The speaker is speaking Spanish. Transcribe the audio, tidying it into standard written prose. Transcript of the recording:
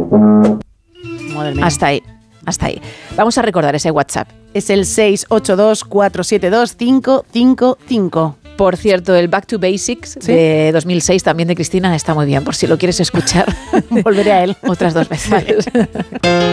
Madre mía. Hasta ahí. Vamos a recordar ese WhatsApp. Es el 682-472-555. Por cierto, el Back to Basics de 2006, también de Cristina, está muy bien, por si lo quieres escuchar. Volveré a él. Otras 2 veces. Vale.